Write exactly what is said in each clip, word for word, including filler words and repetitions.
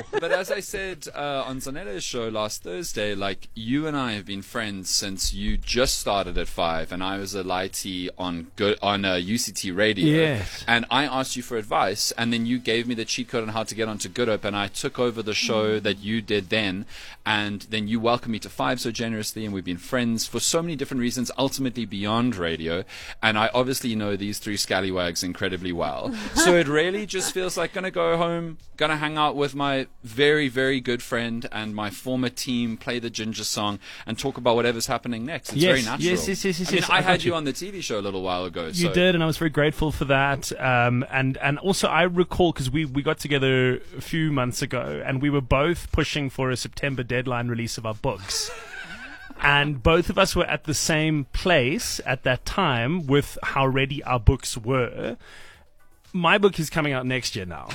But as I said uh, on Zanetto's show last Thursday, like you and I have been friends since you just started at Five, and I was a lighty on good on uh, U C T Radio. Yes. And I asked you for advice, and then you gave me the cheat code on how to get onto Good Hope, and I took over the show that you did then, and then you welcomed me to Five so generously, and we've been friends for so many different reasons, ultimately beyond radio. And I obviously know these three scallywags incredibly well. So it really just feels like going to go home, going to hang out with my very, very good friend and my former team, play the Ginger song, and talk about whatever's happening next. It's Yes, very natural. yes, yes, yes, yes, I mean, yes, I I had got you you. on the T V show a little while ago. You so. did, and I was very grateful for that. Um, and and also, I recall because we we got together a few months ago, and we were both pushing for a September deadline release of our books. And both of us were at the same place at that time with how ready our books were. My book is coming out next year now.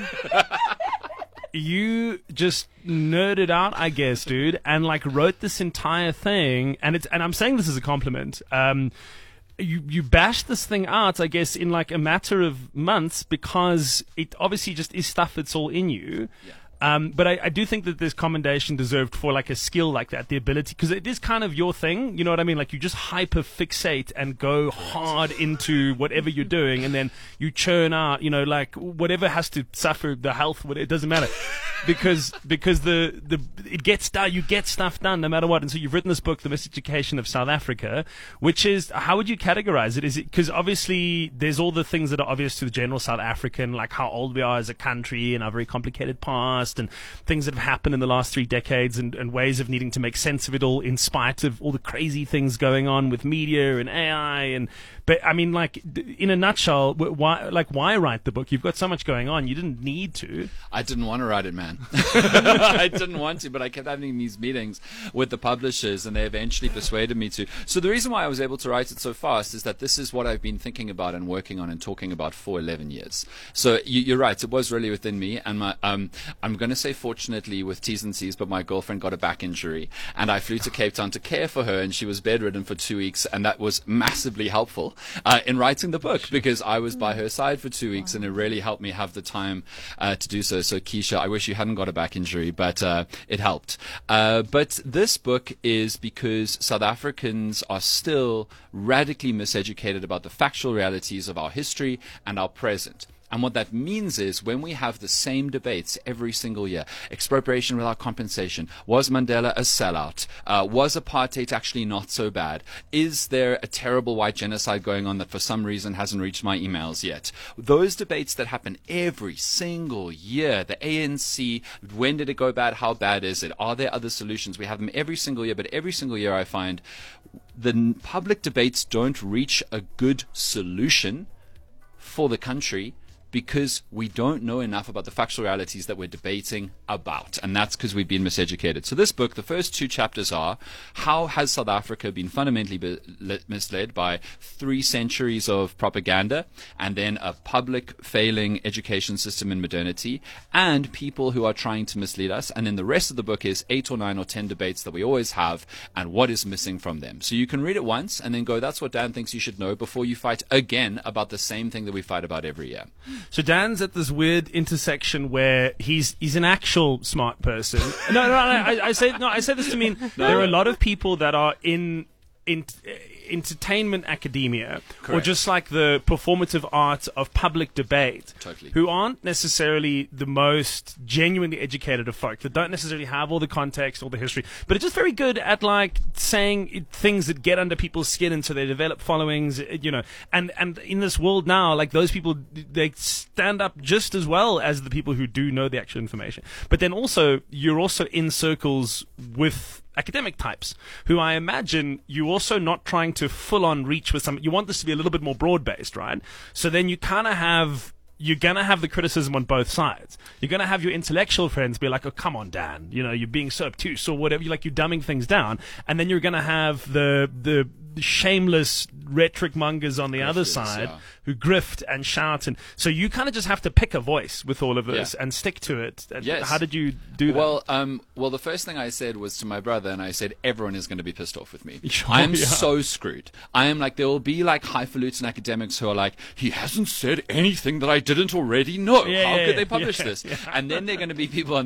You just nerded out, I guess, dude, and like wrote this entire thing, and it's and I'm saying this as a compliment. Um, you you bashed this thing out, I guess, in like a matter of months because it obviously just is stuff that's all in you. Yeah. Um, but I, I do think that there's commendation deserved for like a skill like that, the ability, because it is kind of your thing, you know what I mean? Like you just hyper fixate and go hard into whatever you're doing, and then you churn out, you know, like whatever has to suffer the health, what it doesn't matter, because because the the it gets done, you get stuff done no matter what. And so you've written this book, The Miseducation of South Africa, which is, how would you categorize it? Is it because obviously there's all the things that are obvious to the general South African, like how old we are as a country and our very complicated past, and things that have happened in the last three decades, and, and ways of needing to make sense of it all in spite of all the crazy things going on with media and A I. And but I mean, like in a nutshell, why like why write the book? You've got so much going on. You didn't need to. I didn't want to write it, man. I didn't want to, but I kept having these meetings with the publishers, and they eventually persuaded me to. So the reason why I was able to write it so fast is that this is what I've been thinking about and working on and talking about for eleven years. So you, you're right. It was really within me, and my um, I'm going to say fortunately with T's and C's, but my girlfriend got a back injury, and I flew to Cape Town to care for her, and she was bedridden for two weeks, and that was massively helpful uh, in writing the book because I was by her side for two weeks, and it really helped me have the time uh, to do so. So Keisha, I wish you hadn't got a back injury, but uh, it helped. Uh, but this book is because South Africans are still radically miseducated about the factual realities of our history and our present. And what that means is when we have the same debates every single year, expropriation without compensation, was Mandela a sellout? Uh, was apartheid actually not so bad? Is there a terrible white genocide going on that for some reason hasn't reached my emails yet? Those debates that happen every single year, the A N C, when did it go bad? How bad is it? Are there other solutions? We have them every single year, but every single year I find the public debates don't reach a good solution for the country, because we don't know enough about the factual realities that we're debating about. And that's because we've been miseducated. So this book, the first two chapters are, how has South Africa been fundamentally be- misled by three centuries of propaganda, and then a public failing education system in modernity, and people who are trying to mislead us. And then the rest of the book is eight or nine or ten debates that we always have, and what is missing from them. So you can read it once and then go, that's what Dan thinks you should know, before you fight again about the same thing that we fight about every year. So Dan's at this weird intersection where he's he's an actual smart person. No, no, no. I, I say no. I say this to mean no. There are a lot of people that are in in entertainment academia, Correct. or just like the performative art of public debate, totally. who aren't necessarily the most genuinely educated of folk, that don't necessarily have all the context, all the history, but are just very good at like saying things that get under people's skin, and so they develop followings, you know. And and in this world now, like those people, they stand up just as well as the people who do know the actual information. But then also, you're also in circles with academic types who I imagine you also not trying to full on reach with some, you want this to be a little bit more broad based, right? So then you kind of have, you're going to have the criticism on both sides. You're going to have your intellectual friends be like, oh, come on, Dan, you know, you're being so obtuse or whatever, you like you're dumbing things down. And then you're going to have the, the, shameless rhetoric mongers on the Grifters, other side, yeah. who grift and shout, and so you kind of just have to pick a voice with all of this, yeah. and stick to it. Yes. How did you do that? Well, um, well, the first thing I said was to my brother, and I said, everyone is going to be pissed off with me. Sure, I am yeah. so screwed. I am like, there will be like highfalutin academics who are like, he hasn't said anything that I didn't already know. Yeah, How yeah, could they yeah, publish yeah, this? yeah. And then there are going to be people on